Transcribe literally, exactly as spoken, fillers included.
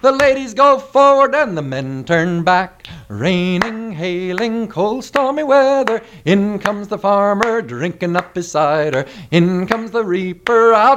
The ladies go forward and the men turn back. Raining, hailing, cold, stormy weather. In comes the farmer drinking up his cider. In comes the reaper out